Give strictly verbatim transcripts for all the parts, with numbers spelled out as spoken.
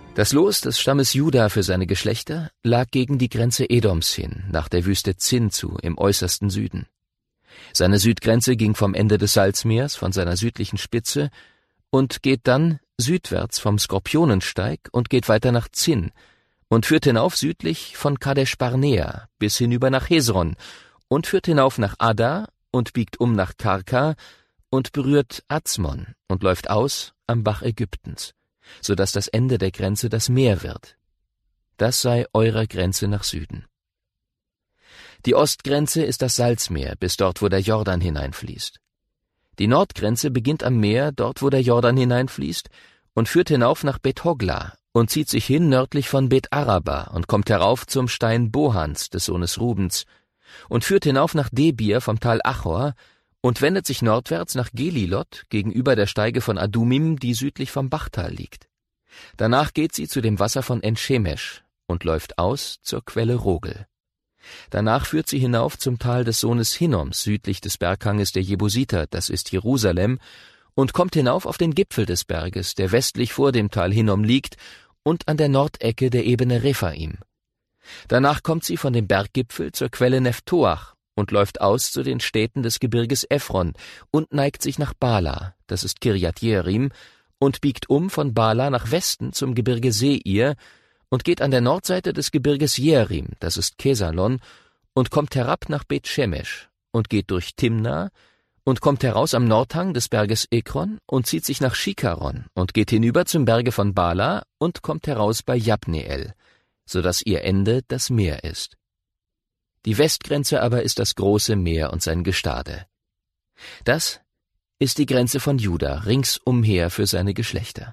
Das Los des Stammes Juda für seine Geschlechter lag gegen die Grenze Edoms hin, nach der Wüste Zin zu, im äußersten Süden. Seine Südgrenze ging vom Ende des Salzmeers, von seiner südlichen Spitze, und geht dann südwärts vom Skorpionensteig und geht weiter nach Zin und führt hinauf südlich von Kadesh Barnea bis hinüber nach Hesron und führt hinauf nach Ada und biegt um nach Karka und berührt Azmon und läuft aus am Bach Ägyptens, so dass das Ende der Grenze das Meer wird. Das sei eure Grenze nach Süden. Die Ostgrenze ist das Salzmeer, bis dort, wo der Jordan hineinfließt. Die Nordgrenze beginnt am Meer, dort, wo der Jordan hineinfließt, und führt hinauf nach Bet Hogla und zieht sich hin nördlich von Bet Araba und kommt herauf zum Stein Bohans, des Sohnes Rubens, und führt hinauf nach Debir vom Tal Achor und wendet sich nordwärts nach Gelilot gegenüber der Steige von Adumim, die südlich vom Bachtal liegt. Danach geht sie zu dem Wasser von En-Shemesh und läuft aus zur Quelle Rogel. Danach führt sie hinauf zum Tal des Sohnes Hinnoms, südlich des Berghanges der Jebusiter, das ist Jerusalem, und kommt hinauf auf den Gipfel des Berges, der westlich vor dem Tal Hinnom liegt und an der Nordecke der Ebene Rephaim. Danach kommt sie von dem Berggipfel zur Quelle Nephtoach und läuft aus zu den Städten des Gebirges Ephron und neigt sich nach Bala, das ist Kirjat Jearim, und biegt um von Bala nach Westen zum Gebirge Seir und geht an der Nordseite des Gebirges Jearim, das ist Kesalon, und kommt herab nach Bet Shemesh und geht durch Timna und kommt heraus am Nordhang des Berges Ekron und zieht sich nach Shikaron und geht hinüber zum Berge von Bala und kommt heraus bei Jabneel, so dass ihr Ende das Meer ist. Die Westgrenze aber ist das große Meer und sein Gestade. Das ist die Grenze von Juda ringsumher für seine Geschlechter.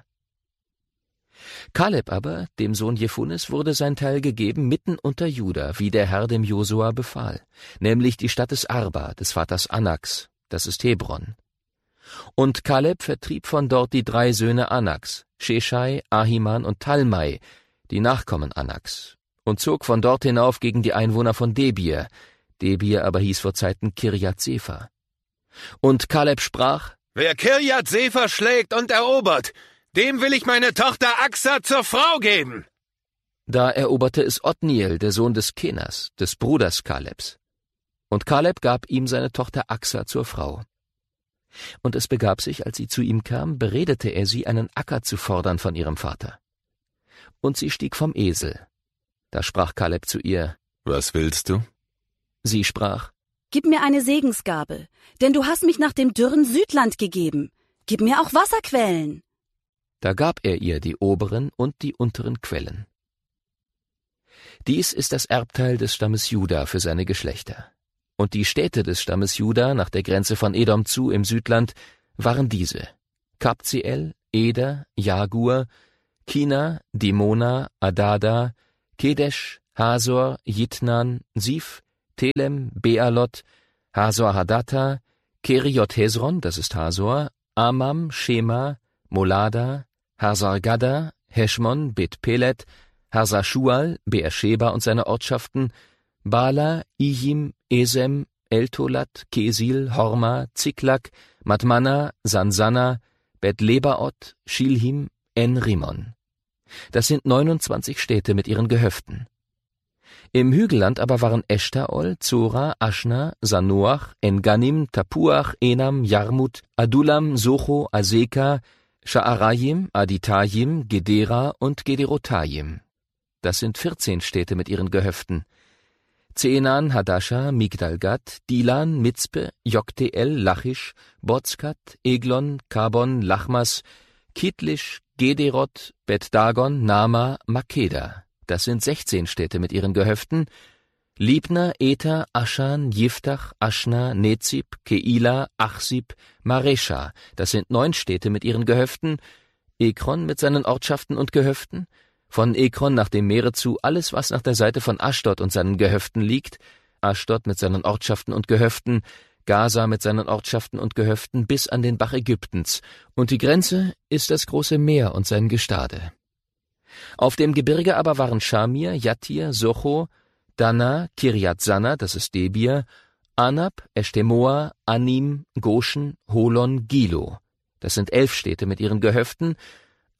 Kaleb aber, dem Sohn Jephunes, wurde sein Teil gegeben mitten unter Juda, wie der Herr dem Josua befahl, nämlich die Stadt des Arba, des Vaters Anaks, das ist Hebron. Und Kaleb vertrieb von dort die drei Söhne Anaks, Sheshai, Ahiman und Talmai, die Nachkommen Anaks, und zog von dort hinauf gegen die Einwohner von Debir. Debir aber hieß vor Zeiten Kirjat Sefer. Und Kaleb sprach: Wer Kirjat Sefer schlägt und erobert, dem will ich meine Tochter Axa zur Frau geben. Da eroberte es Otniel, der Sohn des Kenas, des Bruders Kalebs. Und Kaleb gab ihm seine Tochter Axa zur Frau. Und es begab sich, als sie zu ihm kam, beredete er sie, einen Acker zu fordern von ihrem Vater. Und sie stieg vom Esel. Da sprach Kaleb zu ihr: Was willst du? Sie sprach: Gib mir eine Segensgabe, denn du hast mich nach dem dürren Südland gegeben. Gib mir auch Wasserquellen. Da gab er ihr die oberen und die unteren Quellen. Dies ist das Erbteil des Stammes Juda für seine Geschlechter. Und die Städte des Stammes Juda nach der Grenze von Edom zu im Südland waren diese: Kabziel, Eder, Jagur, Kina, Dimona, Adada, Kedesh, Hasor, Jitnan, Sif, Telem, Bealot, Hasor Hadatta, Keriot Hezron, das ist Hasor, Amam, Shema, Molada, Hasar-Gada, Heschmon, Bet-Pelet, Hasar-Schual, Beersheba und seine Ortschaften, Bala, Ijim, Esem, Eltolat, Kesil, Horma, Ziklak, Madmana, Sansana, Bet-Lebaot, Shilhim, En-Rimon. Das sind neunundzwanzig Städte mit ihren Gehöften. Im Hügelland aber waren Eshtaol, Zora, Aschna, Sanoach, En-Ganim, Tapuach, Enam, Jarmut, Adulam, Socho, Azeka, Sha'arayim, Aditayim, Gedera und Gederotayim. Das sind vierzehn Städte mit ihren Gehöften. Zenan, Hadasha, Migdalgat, Dilan, Mitzpe, Jokteel, Lachisch, Bozkat, Eglon, Kabon, Lachmas, Kitlisch, Gederot, Bet-Dagon, Nama, Makeda. Das sind sechzehn Städte mit ihren Gehöften. Libna, Eta, Aschan, Jiftach, Aschna, Nezib, Keila, Achsib, Maresha. Das sind neun Städte mit ihren Gehöften. Ekron mit seinen Ortschaften und Gehöften. Von Ekron nach dem Meere zu alles, was nach der Seite von Aschdod und seinen Gehöften liegt. Aschdod mit seinen Ortschaften und Gehöften. Gaza mit seinen Ortschaften und Gehöften bis an den Bach Ägyptens. Und die Grenze ist das große Meer und sein Gestade. Auf dem Gebirge aber waren Schamir, Jatir, Socho, Dana, Kirjat Sanna, das ist Debir, Anab, Eshtemoa, Anim, Goshen, Holon, Gilo. Das sind elf Städte mit ihren Gehöften.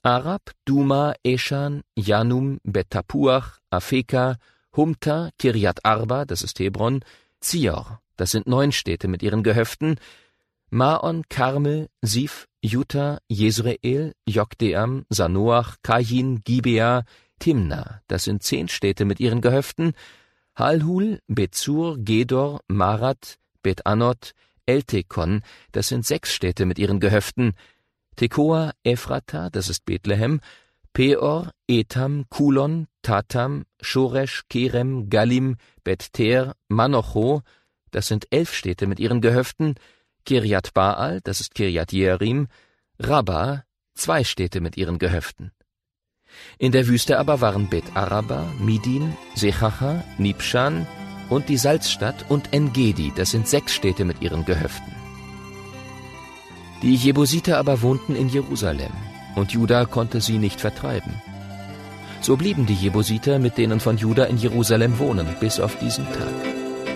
Arab, Duma, Eschan, Janum, Bet Tapuach, Afeka, Humta, Kirjat Arba, das ist Hebron, Zior, das sind neun Städte mit ihren Gehöften, Maon, Karmel, Sif, Juta, Jesreel, Jokdeam, Sanoach, Kayin, Gibea, Timna, das sind zehn Städte mit ihren Gehöften, Halhul, Bezur, Gedor, Marat, Bet Anot, Eltekon, das sind sechs Städte mit ihren Gehöften, Tekoa, Ephrata, das ist Bethlehem, Peor, Etam, Kulon, Tatam, Shoresh, Kerem, Galim, Bet-Ter, Manocho, das sind elf Städte mit ihren Gehöften, Kirjat Baal, das ist Kirjat Jearim, Rabba, zwei Städte mit ihren Gehöften. In der Wüste aber waren Bet Araba, Midin, Sechacha, Nibshan und die Salzstadt und En-Gedi, das sind sechs Städte mit ihren Gehöften. Die Jebusiter aber wohnten in Jerusalem, und Juda konnte sie nicht vertreiben. So blieben die Jebusiter mit denen von Juda in Jerusalem wohnen, bis auf diesen Tag.